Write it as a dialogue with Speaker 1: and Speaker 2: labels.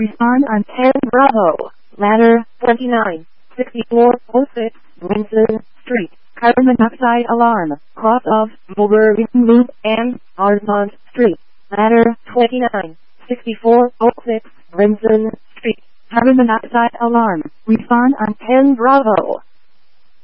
Speaker 1: Respond on 10 Bravo. Ladder 29, 6406, Brinson Street. Carbon monoxide alarm. Cross of Mulberry Loop and Arzont Street. Ladder 29, 6406, Brinson Street. Carbon monoxide alarm. Respond on 10 Bravo.